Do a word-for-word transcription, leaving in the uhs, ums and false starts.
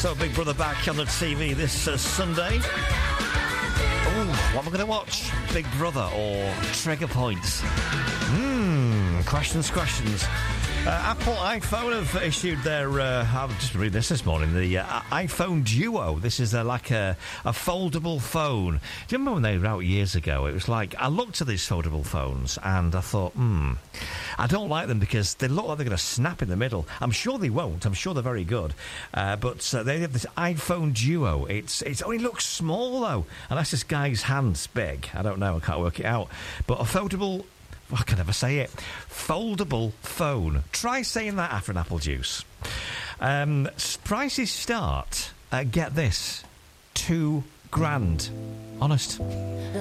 So Big Brother back on the T V this uh, Sunday. Oh, what am I going to watch? Big Brother or Trigger Points? Hmm, questions, questions. Uh, Apple iPhone have issued their, uh, I'll just read this this morning, the uh, iPhone Duo. This is uh, like a, a foldable phone. Do you remember when they were out years ago? It was like, I looked at these foldable phones and I thought, hmm, I don't like them because they look like they're going to snap in the middle. I'm sure they won't. I'm sure they're very good. Uh, but uh, they have this iPhone Duo. It's, it only looks small, though. Unless this guy's hand's big. I don't know. I can't work it out. But a foldable... I can never say it. Foldable phone. Try saying that after an apple juice. Um, prices start at, get this, two grand. Honest.